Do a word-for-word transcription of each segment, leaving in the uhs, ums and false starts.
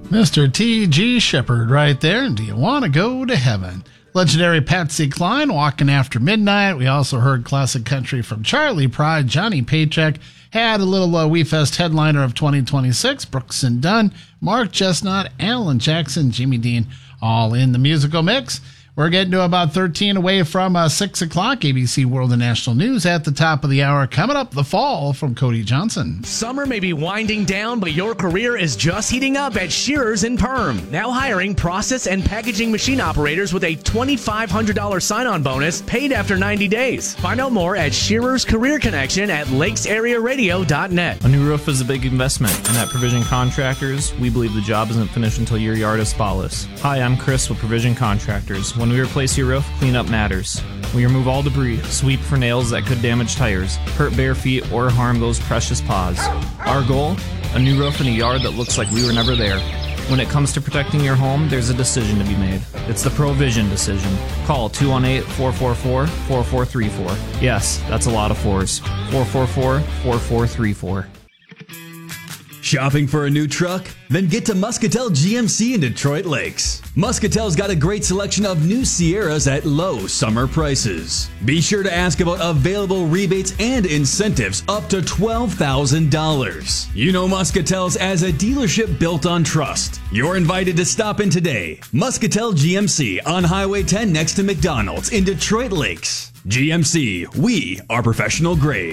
Mister T G Shepherd right there. Do you want to go to heaven? Legendary Patsy Cline, Walking After Midnight. We also heard classic country from Charlie Pride. Johnny Paycheck had a little uh, We Fest headliner of twenty twenty-six. Brooks and Dunn, Mark Chestnut, Alan Jackson, Jimmy Dean, all in the musical mix. We're getting to about thirteen away from uh, six o'clock. A B C World and National News at the top of the hour. Coming up, The Fall from Cody Johnson. Summer may be winding down, but your career is just heating up at Shearers and Perm. Now hiring process and packaging machine operators with a twenty-five hundred dollars sign-on bonus paid after ninety days. Find out more at Shearers Career Connection at lakes area radio dot net. A new roof is a big investment, and at Provision Contractors, we believe the job isn't finished until your yard is spotless. Hi, I'm Chris with Provision Contractors. When we replace your roof, cleanup matters. We remove all debris, sweep for nails that could damage tires, hurt bare feet, or harm those precious paws. Our goal? A new roof in a yard that looks like we were never there. When it comes to protecting your home, there's a decision to be made. It's the Provision decision. Call two one eight, four four four, four four three four. Yes, that's a lot of fours. four four four, four four three four. Shopping for a new truck? Then get to Muscatel G M C in Detroit Lakes. Muscatel's got a great selection of new Sierras at low summer prices. Be sure to ask about available rebates and incentives up to twelve thousand dollars. You know Muscatel's as a dealership built on trust. You're invited to stop in today. Muscatel G M C on Highway ten next to McDonald's in Detroit Lakes. G M C, we are professional grade.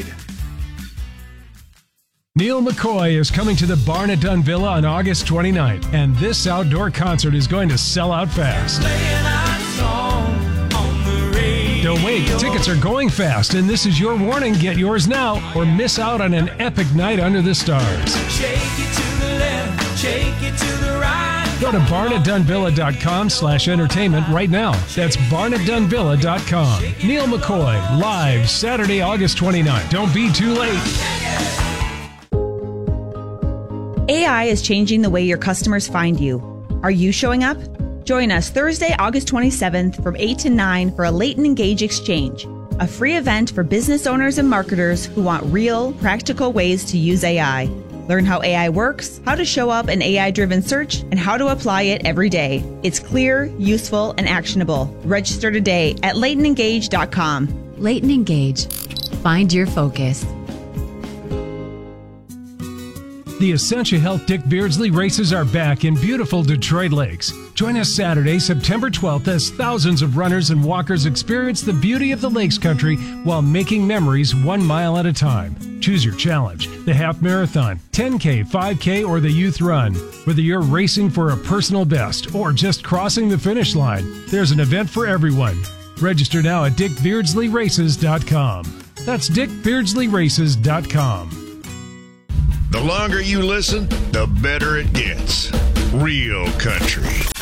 Neil McCoy is coming to the Barn at Dunn Villa on August twenty-ninth, and this outdoor concert is going to sell out fast. Don't wait, tickets are going fast, and this is your warning. Get yours now or miss out on an epic night under the stars. Shake it to the left, shake it to the right. Go to barn at dunn villa dot com slash entertainment right now. That's barn at dunn villa dot com. Neil McCoy, live Saturday, August twenty-ninth. Don't be too late. A I is changing the way your customers find you. Are you showing up? Join us Thursday, August twenty-seventh from eight to nine for a Leighton Engage Exchange, a free event for business owners and marketers who want real, practical ways to use A I. Learn how A I works, how to show up an A I-driven search, and how to apply it every day. It's clear, useful, and actionable. Register today at leighton engage dot com. Leighton Engage. Find your focus. The Essentia Health Dick Beardsley races are back in beautiful Detroit Lakes. Join us Saturday, September twelfth, as thousands of runners and walkers experience the beauty of the Lakes Country while making memories one mile at a time. Choose your challenge, the half marathon, ten K, five K, or the youth run. Whether you're racing for a personal best or just crossing the finish line, there's an event for everyone. Register now at dick beardsley races dot com. That's dick beardsley races dot com. The longer you listen, the better it gets. Real country.